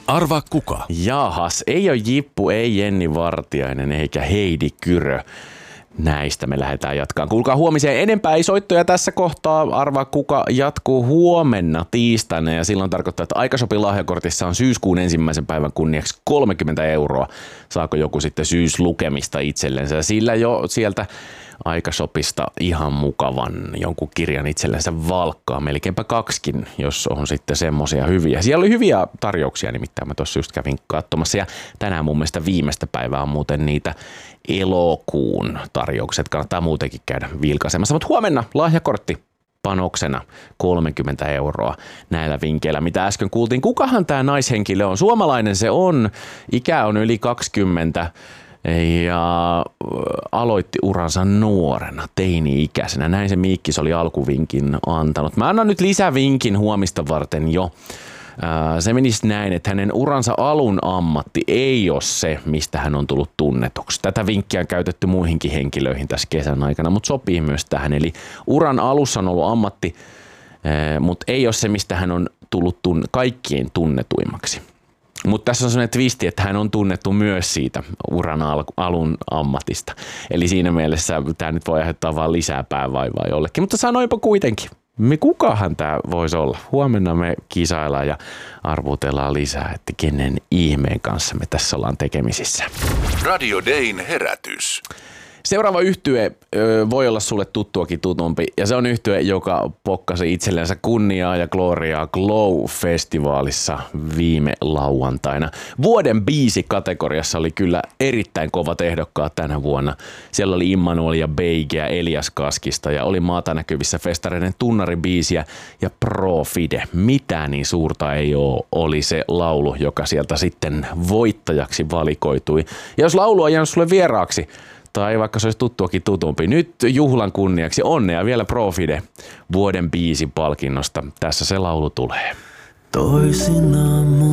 Arvaa kuka? Jahas, ei ole Jippu, ei Jenni Vartiainen eikä Heidi Kyrö. Näistä me lähdetään jatkaan. Kuulkaa huomiseen, enempää ei soittoja tässä kohtaa. Arvaa kuka jatkuu huomenna tiistaina ja silloin tarkoittaa, että Aikashopin lahjakortissa on syyskuun 1. päivän kunniaksi 30 €. Saako joku sitten syyslukemista itsellensä ja sillä jo sieltä Aikashopista ihan mukavan jonkun kirjan itsellensä valkkaa, melkeinpä 2, jos on sitten semmoisia hyviä. Siellä oli hyviä tarjouksia, nimittäin mä tuossa just kävin katsomassa ja tänään mun mielestä viimeistä päivää on muuten niitä elokuun tarjoukset. Kannattaa muutenkin käydä vilkaisemassa, mutta huomenna lahjakortti panoksena 30 € näillä vinkkeillä, mitä äsken kuultiin. Kukahan tämä naishenkilö on? Suomalainen se on, ikä on yli 20 ja aloitti uransa nuorena, teini-ikäisenä. Näin se Miikkis oli alkuvinkin antanut. Mä annan nyt lisävinkin huomista varten jo. Se menisi näin, että hänen uransa alun ammatti ei ole se, mistä hän on tullut tunnetuksi. Tätä vinkkiä on käytetty muihinkin henkilöihin tässä kesän aikana, mutta sopii myös tähän. Eli uran alussa on ollut ammatti, mutta ei ole se, mistä hän on tullut kaikkien tunnetuimmaksi. Mutta tässä on sellainen twisti, että hän on tunnettu myös siitä uran alun ammatista. Eli siinä mielessä tämä nyt voi aiheuttaa vaan lisää päävaivaa jollekin. Mutta sanoinpa kuitenkin, kukahan tämä voisi olla? Huomenna me kisaillaan ja arvutellaan lisää, että kenen ihmeen kanssa me tässä ollaan tekemisissä. Radio Dayn herätys. Seuraava yhtye voi olla sulle tuttuakin tutumpi ja se on yhtye, joka pokkasi itsellensä kunniaa ja gloriaa Glow-festivaalissa viime lauantaina. Vuoden biisi-kategoriassa oli kyllä erittäin kovat ehdokkaat tänä vuonna. Siellä oli Immanuel ja Beigeä Elias Kaskista ja oli maata näkyvissä festareiden tunnaribiisiä ja Pro Fide. Mitään niin suurta ei ole, oli se laulu, joka sieltä sitten voittajaksi valikoitui. Ja jos laulu on jäänyt sulle vieraaksi, tai vaikka se olisi tuttuakin tutumpi. Nyt juhlan kunniaksi onnea vielä Pro Fide vuoden biisin palkinnosta. Tässä se laulu tulee. Toisinaan